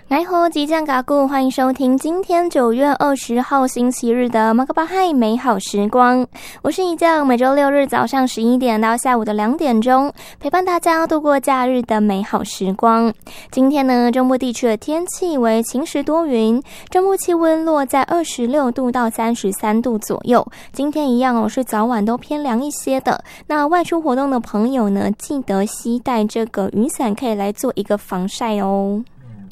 来吼，即将嘎固，欢迎收听今天9月20号星期日的马克巴嗨美好时光。我是一酱，每周六日早上11点到下午的2点钟，陪伴大家度过假日的美好时光。今天呢，中部地区的天气为晴时多云，中部气温落在26度到33度左右。今天一样是早晚都偏凉一些的。那外出活动的朋友呢，记得携带这个雨伞，可以来做一个防晒哦。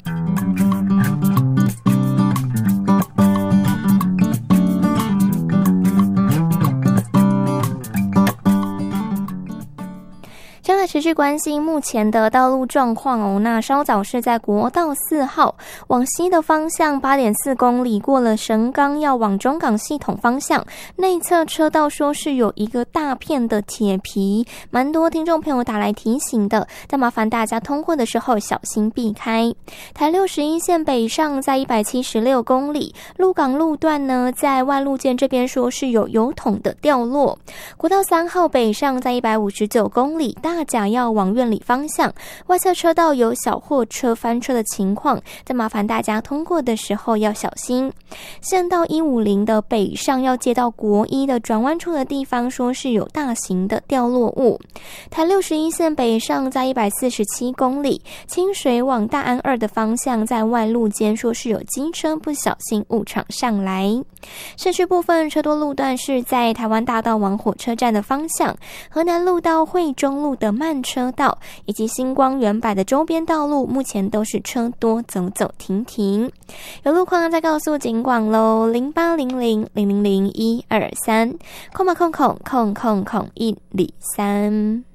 现在持续关心目前的道路状况哦。那稍早是在国道4号往西的方向 8.4 公里，过了神冈要往中港系统方向，内侧车道说是有一个大片的铁皮，蛮多听众朋友打来提醒的，但麻烦大家通过的时候小心避开。台61线北上在176公里，鹿港路段呢在万路线这边说是有油桶的掉落。国道3号北上在159公里，大甲要往苑里方向，外侧车道有小货车翻车的情况，但麻烦大家通过的时候要小心。县道150的北上要接到国一的转弯处的地方，说是有大型的掉落物。台61线北上在147公里，清水往大安2的方向，在外路间说是有机车不小心误闯上来。市区部分车多路段是在台湾大道往火车站的方向，河南路到惠中路的慢车道，以及星光原百的周边道路，目前都是车多，走走停停。有路况再告诉警广咯，0800000123，空103。